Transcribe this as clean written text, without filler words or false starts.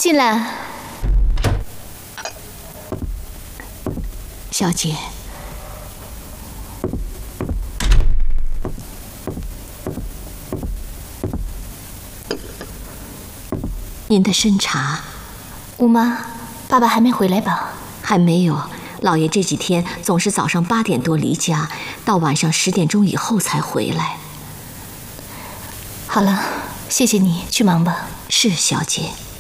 进来。 小姐，您的参茶。 吴妈，爸爸还没回来吧？ 还没有，老爷这几天总是早上8点多离家，到晚上10点钟以后才回来。 好了，谢谢你，去忙吧。 是，小姐。